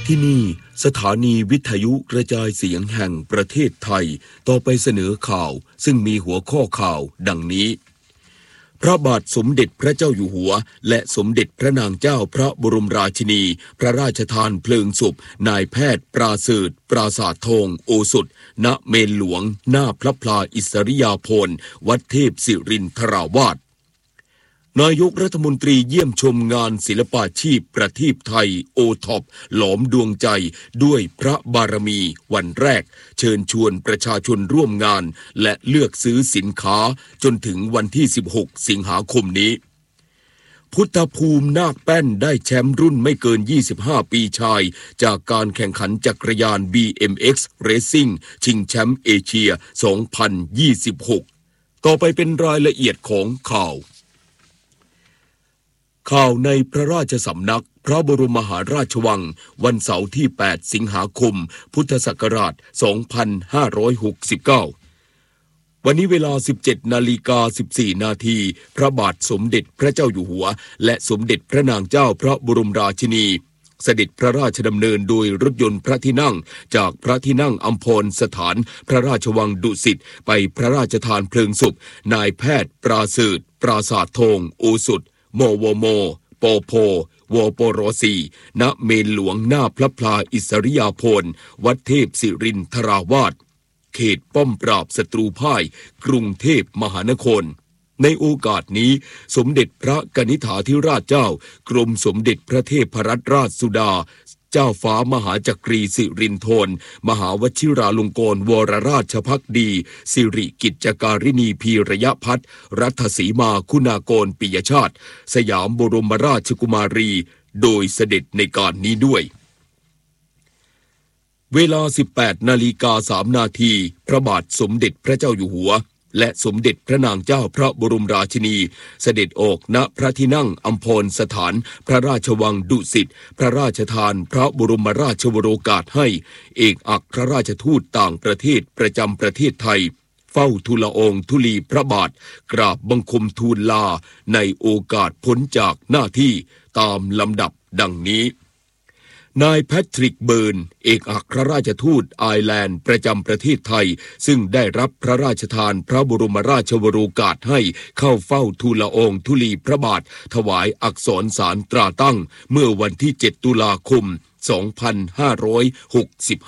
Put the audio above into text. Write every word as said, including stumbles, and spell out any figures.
ที่นี่สถานีวิทยุกระจายเสียงแห่งประเทศไทยต่อไปเสนอข่าวซึ่งมีหัวข้อข่าวดังนี้พระบาทสมเด็จพระเจ้าอยู่หัวและสมเด็จพระนางเจ้าพระบรมราชินีพระราชทานเพลิงศพนายแพทย์ปราเสริฐปราสาททองโอสถณเมนหลวงหน้าพระพลาอิสริยาภรณ์วัดเทพศิรินทราวาสนายกรัฐมนตรีเยี่ยมชมงานศิลปาชีพประทีปไทยโอท็อปหลอมดวงใจด้วยพระบารมีวันแรกเชิญชวนประชาชนร่วมงานและเลือกซื้อสินค้าจนถึงวันที่สิบหกสิงหาคมนี้พุทธภูมินาคแป้นได้แชมป์รุ่นไม่เกินยี่สิบห้าปีชายจากการแข่งขันจักรยาน บี เอ็ม เอ็กซ์ Racing ชิงแชมป์เอเชียสองพันยี่สิบหกต่อไปเป็นรายละเอียดของข่าวข่าวในพระราชสำนักพระบรมมหาราชวังวันเสาร์ที่แปดสิงหาคมพุทธศักราชสองพันห้าร้อยหกสิบเก้าวันนี้เวลา สิบเจ็ดนาฬิกาสิบสี่นาทีพระบาทสมเด็จพระเจ้าอยู่หัวและสมเด็จพระนางเจ้าพระบรมราชินีเสด็จพระราชดำเนินโดยรถยนต์พระที่นั่งจากพระที่นั่งอัมพรสถานพระราชวังดุสิตไปพระราชทานเพลิงศพนายแพทย์ปราเสริฐปราสาททองโอสถมวมปพวปรสีณเมนหลวงหน้าพระพลาอิสริยาภรณ์วัดเทพศิรินทราวาสเขตป้อมปราบศัตรูพ่ายกรุงเทพมหานครในโอกาสนี้สมเด็จพระกนิษฐาธิราชเจ้ากรมสมเด็จพระเทพรัตนราชสุดาเจ้าฟ้ามหาจักรีสิรินธรมหาวชิราลงกรณ์วรราชภักดีสิริกิจการิณีพีระยะพัฒน์รัฐสีมาคุณากรปิยชาติสยามบรมราชกุมารีโดยเสด็จในการนี้ด้วยเวลา สิบแปดนาฬิกาสามนาทีพระบาทสมเด็จพระเจ้าอยู่หัวและสมเด็จพระนางเจ้าพระบรมราชินีเสด็จออกณพระที่นั่งอัมพรสถานพระราชวังดุสิตพระราชทานพระบรมราชวโรกาสให้เอกอัครราชทูตต่างประเทศประจำประเทศไทยเฝ้าทูลองค์ธุลีพระบาทกราบบังคมทูลลาในโอกาสพ้นจากหน้าที่ตามลำดับดังนี้นายแพทริกเบิร์นเอกอัครราชทูตไอร์แลนด์ประจำประเทศไทยซึ่งได้รับพระราชทานพระบรมราชวโรกาสให้เข้าเฝ้าทูลละอองธุลีพระบาทถวายอักษรสารตราตั้งเมื่อวันที่เจ็ดตุลาคมสองพันห้าร้อยหกสิบ